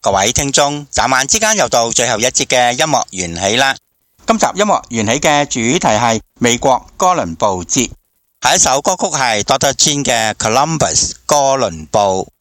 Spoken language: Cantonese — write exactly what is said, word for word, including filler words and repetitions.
各位聽眾，眨眼之間又到最後一節嘅音樂緣起啦。今集音樂緣起嘅主題係美國哥倫布節，下一首歌曲係 Doctor Chin 嘅 Columbus 哥倫布。